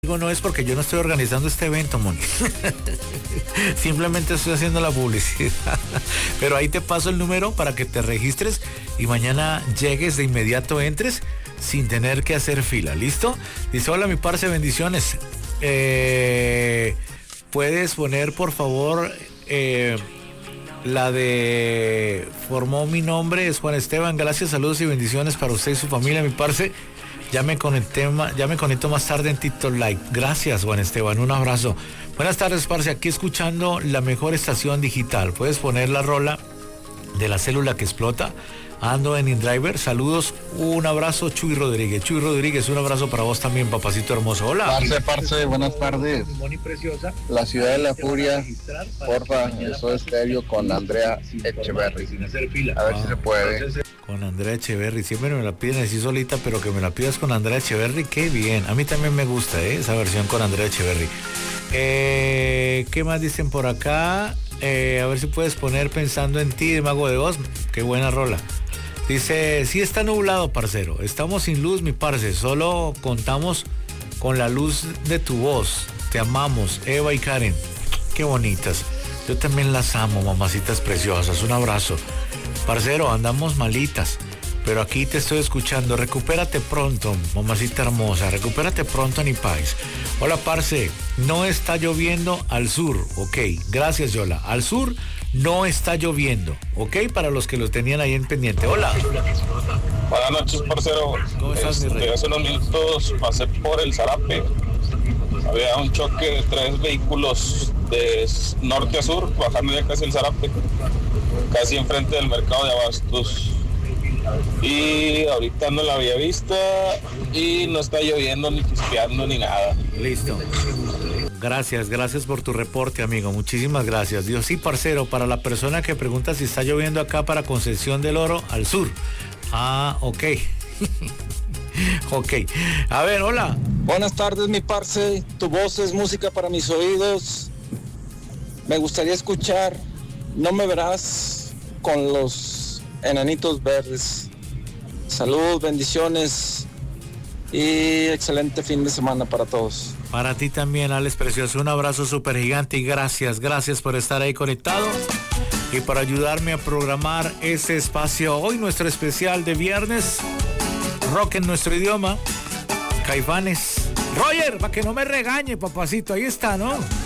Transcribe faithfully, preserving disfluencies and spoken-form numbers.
No es porque yo no estoy organizando este evento, Moni. Simplemente estoy haciendo la publicidad. Pero ahí te paso el número para que te registres y mañana llegues de inmediato, entres sin tener que hacer fila. ¿Listo? Dice, hola mi parce, bendiciones. Eh, Puedes poner por favor eh, la de formó mi nombre, es Juan Esteban. Gracias, saludos y bendiciones para usted y su familia, mi parce. Ya me conecté, ya me conecto más tarde en TikTok Live. Gracias, Juan Esteban. Un abrazo. Buenas tardes, parce. Aquí escuchando la mejor estación digital. Puedes poner la rola de la célula que explota. Ando en InDriver. Saludos. Un abrazo, Chuy Rodríguez. Chuy Rodríguez, un abrazo para vos también, papacito hermoso. Hola. Parce, parce, buenas tardes. La ciudad de la furia, porfa, eso es estéreo con Andrea Echeverry. A ver si se puede. Con Andrea Echeverry, siempre me la piden así solita, pero que me la pidas con Andrea Echeverry, qué bien. A mí también me gusta ¿eh? esa versión con Andrea Echeverry. Eh, ¿Qué más dicen por acá? Eh, a ver si puedes poner Pensando en ti de Mago de Oz. Qué buena rola. Dice, sí está nublado, parcero. Estamos sin luz, mi parce. Solo contamos con la luz de tu voz. Te amamos, Eva y Karen. Qué bonitas. Yo también las amo, mamacitas preciosas. Un abrazo. Parcero, andamos malitas, pero aquí te estoy escuchando. Recupérate pronto, mamacita hermosa. Recupérate pronto, mi país. Hola, parce. No está lloviendo al sur. Ok, gracias, Yola. Al sur no está lloviendo. Ok, para los que lo tenían ahí en pendiente. Hola. Buenas noches, parcero. ¿Cómo estás, este, mi rey? Hace unos minutos pasé por el Zarape. Había un choque de tres vehículos de norte a sur, bajando ya casi el Zarape, casi enfrente del mercado de abastos. Y ahorita no la había visto y no está lloviendo ni chispeando ni nada. Listo. Gracias, gracias por tu reporte, amigo. Muchísimas gracias. Dios, sí, parcero, para la persona que pregunta si está lloviendo acá para Concepción del Oro, al sur. Ah, ok. Ok. A ver, hola. Buenas tardes, mi parce. Tu voz es música para mis oídos. Me gustaría escuchar No me verás con los Enanitos Verdes. Salud, bendiciones y excelente fin de semana para todos. Para ti también, Alex Precioso. Un abrazo súper gigante y gracias, gracias por estar ahí conectado y por ayudarme a programar este espacio. Hoy nuestro especial de viernes, rock en nuestro idioma, Caifanes. Roger, para que no me regañe, papacito, ahí está, ¿no?